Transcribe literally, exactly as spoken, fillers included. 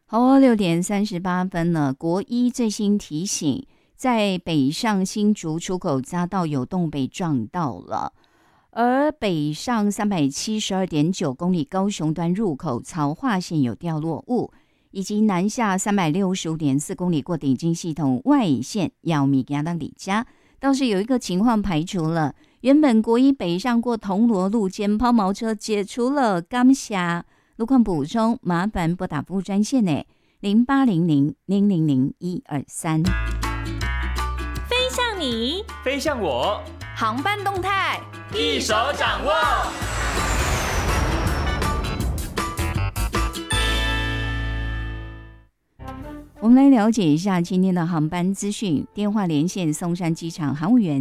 好哦，六点三十八分了。国一最新提醒，在北上新竹出口匝道有洞被撞到了，而北上三百七十二点九公里高雄端入口曹化线有掉落物，以及南下三百六十五点四公里过顶金系统外线要米给当里家。倒是有一个情况排除了，原本国一北上过铜锣路间抛锚车解除了，感谢。路况补充，麻烦拨打服务专线呢，零八零零零零零一二三。 飞向你， 飞向我， 航班动态一手掌握。 我们来了解一下今天的航班资讯。电话连线松山机场航务员